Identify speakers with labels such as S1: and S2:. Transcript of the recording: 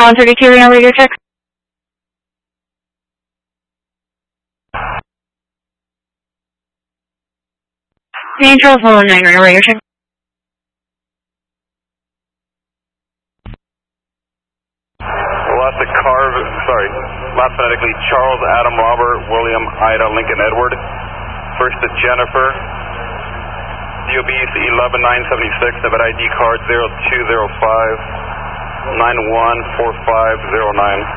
S1: 132, Reno radio check. Charles 119, Reno radio check.
S2: Last phonetically, Charles, Adam, Robert, William, Ida, Lincoln, Edward. First to Jennifer, DOB 11976, Nevada ID card 0205 914509.